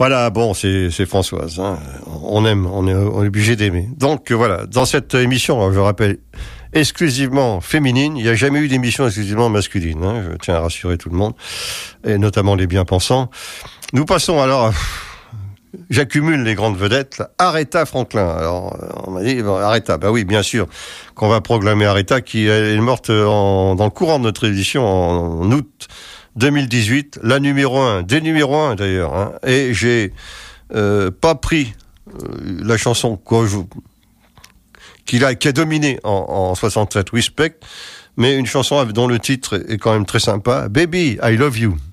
Voilà, bon, c'est Françoise. Hein. On aime, on est obligé d'aimer. Donc voilà, dans cette émission, je rappelle, exclusivement féminine, il n'y a jamais eu d'émission exclusivement masculine. Hein, je tiens à rassurer tout le monde, et notamment les bien-pensants. Nous passons alors... J'accumule les grandes vedettes. Là. Aretha Franklin. Alors, on m'a dit, bon, Aretha, bah oui, bien sûr, qu'on va proclamer Aretha, qui est morte dans le courant de notre édition en août 2018, la numéro 1, des numéros 1 d'ailleurs. Hein, et j'ai pas pris la chanson qui a dominé en 67, Respect, mais une chanson dont le titre est quand même très sympa, Baby, I Love You.